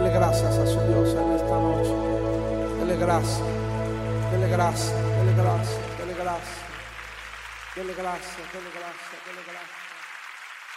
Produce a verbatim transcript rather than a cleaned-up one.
Dele gracias a su Dios en esta noche. Dele gracias, dele gracias, dele gracias, dele gracias, dele gracias, dele gracias, dele gracias.